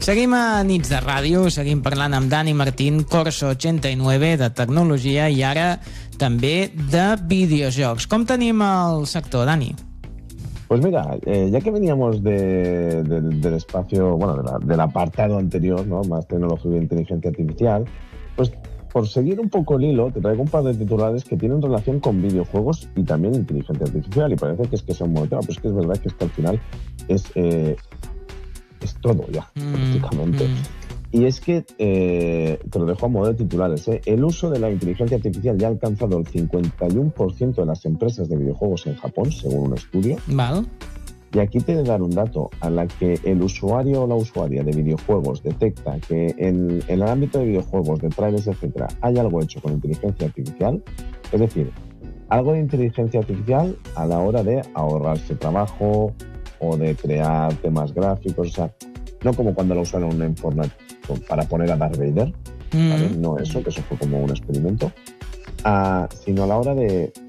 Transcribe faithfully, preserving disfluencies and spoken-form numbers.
Seguim a Nits de Ràdio, seguim parlant amb Dani Martín, Corso ochenta y nueve, de tecnologia i ara també de videojocs. Com tenim el sector, Dani? Pues mira, eh, ya que veníamos de, de, del espacio, bueno, de la, del apartado anterior, ¿no? Más tecnología e inteligencia artificial, pues por seguir un poco el hilo, te traigo un par de titulares que tienen relación con videojuegos y también inteligencia artificial, y parece que es que son monotema, pero es que es verdad que es que al final es... Eh, es todo ya, mm, prácticamente. Mm. Y es que, eh, te lo dejo a modo de titulares, ¿eh? El uso de la inteligencia artificial ya ha alcanzado el cincuenta y uno por ciento de las empresas de videojuegos en Japón, según un estudio. Vale. Y aquí te voy a dar un dato, a la que el usuario o la usuaria de videojuegos detecta que en, en el ámbito de videojuegos, de trailers, etcétera, hay algo hecho con inteligencia artificial, es decir, algo de inteligencia artificial a la hora de ahorrarse trabajo o de crear temas gráficos, o sea, no como cuando lo usaron en Fortnite para poner a Darth Vader, ¿vale? Mm. No eso, que eso fue como un experimento, uh, sino a la hora de